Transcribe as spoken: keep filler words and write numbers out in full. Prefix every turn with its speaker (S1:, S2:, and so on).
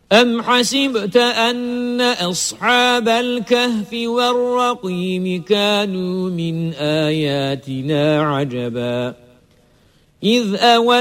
S1: أَمْ حَسِبْتَ أَنَّ أَصْحَابَ الْكَهْفِ وَالرَّقِيمِ كَانُوا مِنْ آيَاتِنَا عَجَبًا إِذْ أَوَى